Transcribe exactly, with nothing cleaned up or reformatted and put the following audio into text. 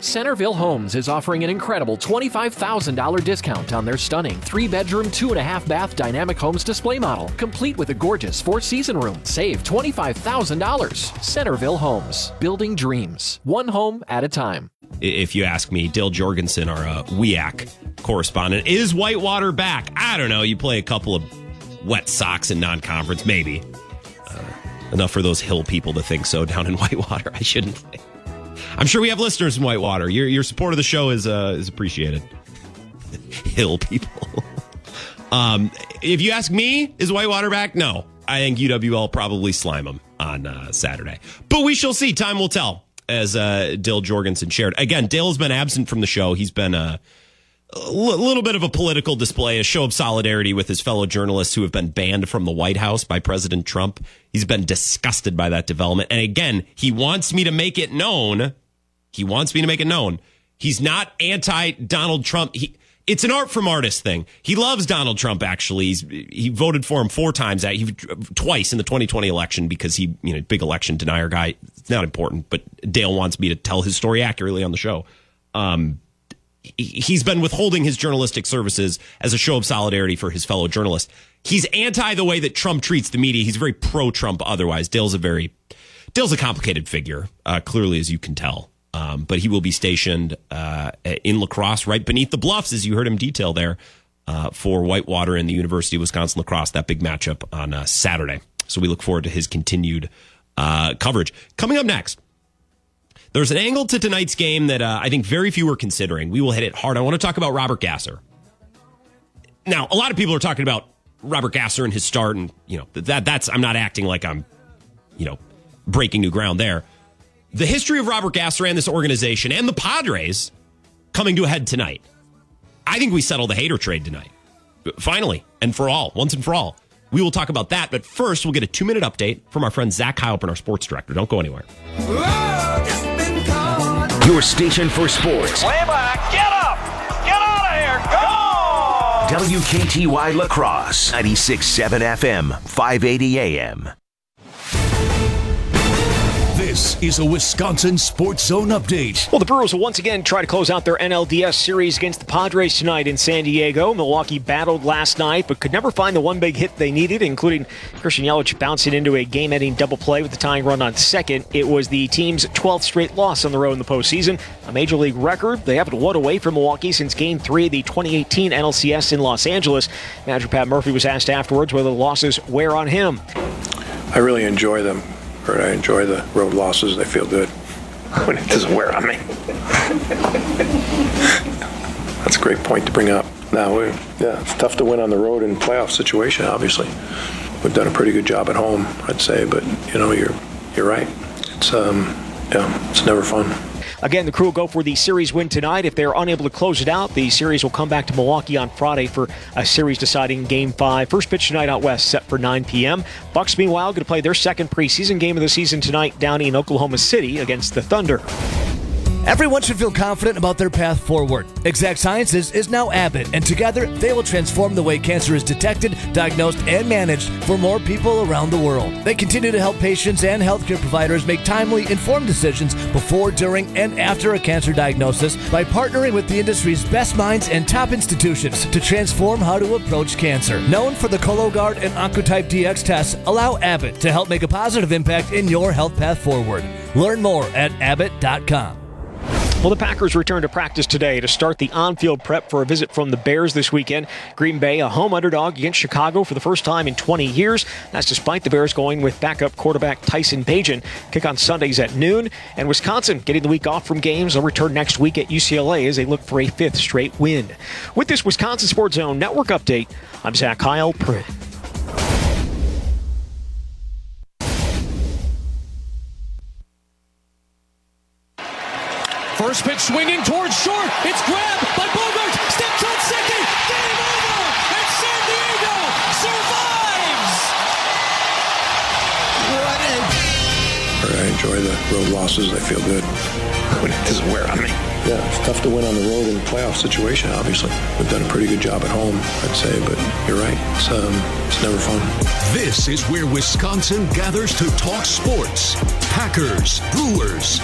Centerville Homes is offering an incredible twenty-five thousand dollars discount on their stunning three-bedroom, two-and-a-half bath dynamic homes display model, complete with a gorgeous four-season room. Save twenty-five thousand dollars. Centerville Homes, building dreams, one home at a time. If you ask me, Dale Jorgensen, our uh, W E A C correspondent, is Whitewater back? I don't know. You play a couple of wet socks in non-conference, maybe. Uh, enough for those Hill people to think so down in Whitewater. I shouldn't say. I'm sure we have listeners in Whitewater. Your your support of the show is uh, is appreciated. Hill people. um, if you ask me, is Whitewater back? No. I think U W L probably slime them on uh, Saturday. But we shall see. Time will tell, as uh, Dale Jorgensen shared. Again, Dale has been absent from the show. He's been uh, a l- little bit of a political display, a show of solidarity with his fellow journalists who have been banned from the White House by President Trump. He's been disgusted by that development. And again, he wants me to make it known. He wants me to make it known. He's not anti-Donald Trump. He, it's an art from artist thing. He loves Donald Trump, actually. He's, he voted for him four times, at, he, twice in the twenty twenty election because he, you know, big election denier guy. It's not important, but Dale wants me to tell his story accurately on the show. Um, he's been withholding his journalistic services as a show of solidarity for his fellow journalists. He's anti the way that Trump treats the media. He's very pro-Trump otherwise. Dale's a very, Dale's a complicated figure, uh, clearly, as you can tell. Um, but he will be stationed uh, in La Crosse, right beneath the Bluffs, as you heard him detail there, uh, for Whitewater and the University of Wisconsin La Crosse, that big matchup on uh, Saturday. So we look forward to his continued uh, coverage. Coming up next, there's an angle to tonight's game that uh, I think very few are considering. We will hit it hard. I want to talk about Robert Gasser. Now, a lot of people are talking about Robert Gasser and his start, and you know that that's I'm not acting like I'm, you know, breaking new ground there. The history of Robert Gasser and this organization and the Padres coming to a head tonight. I think we settle the Hader trade tonight. Finally, and for all, once and for all. We will talk about that, but first we'll get a two-minute update from our friend Zach Heilprin, our sports director. Don't go anywhere. Your station for sports. Way back, get up! Get out of here! Go! W K T Y La Crosse, ninety-six point seven F M, five eighty A M. This is a Wisconsin Sports Zone update. Well, the Brewers will once again try to close out their N L D S series against the Padres tonight in San Diego. Milwaukee battled last night, but could never find the one big hit they needed, including Christian Yelich bouncing into a game-ending double play with the tying run on second. It was the team's twelfth straight loss on the road in the postseason, a Major League record. They haven't won away from Milwaukee since Game three of the twenty eighteen N L C S in Los Angeles. Manager Pat Murphy was asked afterwards whether the losses wear on him. I really enjoy them. I enjoy the road losses. They feel good. When it doesn't wear on me. That's a great point to bring up. Now, we, yeah, it's tough to win on the road in a playoff situation, obviously. We've done a pretty good job at home, I'd say, but, you know, you're you're right. It's, um, yeah, it's never fun. Again, the Crew will go for the series win tonight. If they're unable to close it out, the series will come back to Milwaukee on Friday for a series-deciding Game five. First pitch tonight out west, set for nine p.m. Bucks, meanwhile, going to play their second preseason game of the season tonight down in Oklahoma City against the Thunder. Everyone should feel confident about their path forward. Exact Sciences is now Abbott, and together they will transform the way cancer is detected, diagnosed, and managed for more people around the world. They continue to help patients and healthcare providers make timely, informed decisions before, during, and after a cancer diagnosis by partnering with the industry's best minds and top institutions to transform how to approach cancer. Known for the Cologuard and Oncotype D X tests, allow Abbott to help make a positive impact in your health path forward. Learn more at abbott dot com. Well, the Packers return to practice today to start the on-field prep for a visit from the Bears this weekend. Green Bay, a home underdog against Chicago for the first time in twenty years. That's despite the Bears going with backup quarterback Tyson Bagent. Kick on Sundays at noon. And Wisconsin getting the week off from games. They'll return next week at U C L A as they look for a fifth straight win. With this Wisconsin Sports Zone Network update, I'm Zach Heilprin. First pitch swinging towards short. It's grabbed by Bogaerts. Steps on second. Game over. And San Diego survives. What a... I enjoy the road losses. They feel good. When it doesn't wear on me. Yeah, it's tough to win on the road in a playoff situation, obviously. We've done a pretty good job at home, I'd say, but you're right. It's, um, it's never fun. This is where Wisconsin gathers to talk sports. Packers, Brewers,